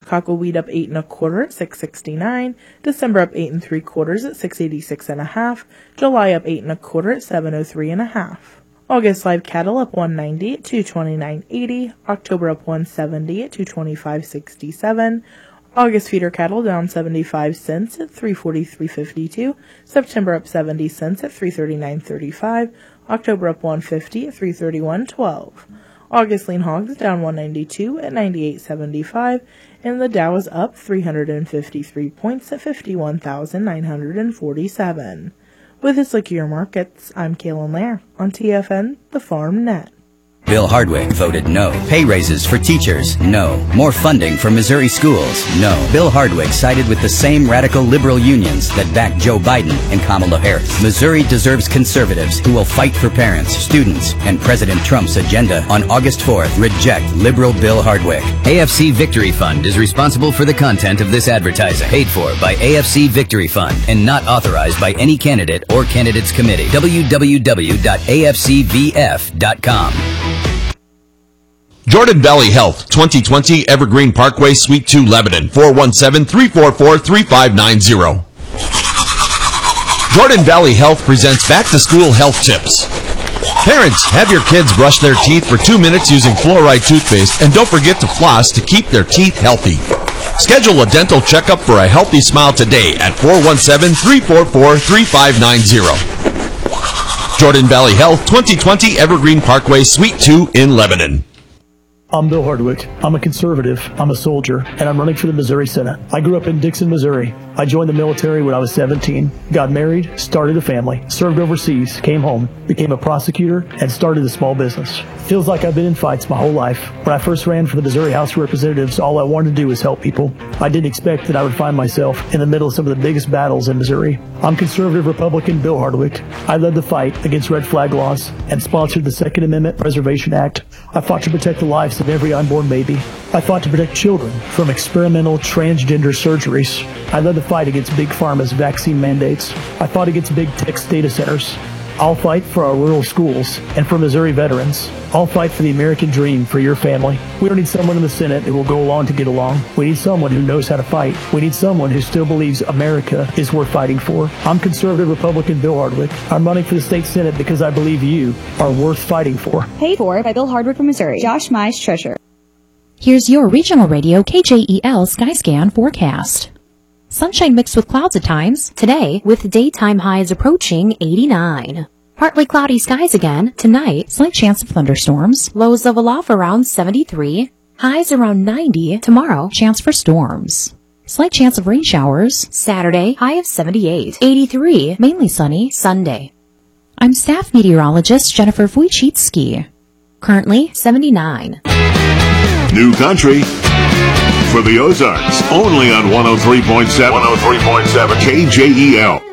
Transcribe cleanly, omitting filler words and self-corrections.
Cockleweed up 8 1/4 at $6.69. December up 8 3/4 at $6.86.5. July up 8 1/4 at $7.03.5. August live cattle up $1.90 at $229.80. October up $1.70 at $225.67. August feeder cattle down 75 cents at $343.52. September up 70 cents at $339.35. October up $1.50 at $331.12. August lean hogs down 192 at 98.75, and the Dow is up 353 points at 51,947. With this look at your markets, I'm Kaylin Lair on TFN, the Farm Net. Bill Hardwick voted no. Pay raises for teachers? No. More funding for Missouri schools? No. Bill Hardwick sided with the same radical liberal unions that backed Joe Biden and Kamala Harris. Missouri deserves conservatives who will fight for parents, students, and President Trump's agenda. On August 4th, reject liberal Bill Hardwick. AFC Victory Fund is responsible for the content of this advertising. Paid for by AFC Victory Fund and not authorized by any candidate or candidates committee. www.afcvf.com. Jordan Valley Health, 2020 Evergreen Parkway, Suite 2, Lebanon, 417-344-3590. Jordan Valley Health presents back-to-school health tips. Parents, have your kids brush their teeth for 2 minutes using fluoride toothpaste, and don't forget to floss to keep their teeth healthy. Schedule a dental checkup for a healthy smile today at 417-344-3590. Jordan Valley Health, 2020 Evergreen Parkway, Suite 2 in Lebanon. I'm Bill Hardwick. I'm a conservative, I'm a soldier, and I'm running for the Missouri Senate. I grew up in Dixon, Missouri. I joined the military when I was 17, got married, started a family, served overseas, came home, became a prosecutor, and started a small business. Feels like I've been in fights my whole life. When I first ran for the Missouri House of Representatives, all I wanted to do was help people. I didn't expect that I would find myself in the middle of some of the biggest battles in Missouri. I'm conservative Republican Bill Hardwick. I led the fight against red flag laws and sponsored the Second Amendment Preservation Act. I fought to protect the lives of every unborn baby. I fought to protect children from experimental transgender surgeries. I led the fight against Big Pharma's vaccine mandates. I fought against big tech data centers. I'll fight for our rural schools and for Missouri veterans. I'll fight for the American dream for your family. We don't need someone in the Senate who will go along to get along. We need someone who knows how to fight. We need someone who still believes America is worth fighting for. I'm conservative Republican Bill Hardwick. I'm running for the state Senate because I believe you are worth fighting for. Paid for by Bill Hardwick from Missouri. Josh Mize, Treasurer. Here's your regional radio KJEL Skyscan forecast. Sunshine mixed with clouds at times, today with daytime highs approaching 89. Partly cloudy skies again, tonight, slight chance of thunderstorms, lows level off around 73, highs around 90, tomorrow, chance for storms. Slight chance of rain showers, Saturday, high of 78, 83, mainly sunny, Sunday. I'm staff meteorologist Jennifer Wojcicki. Currently, 79. New country for the Ozarks, only on 103.7 KJEL.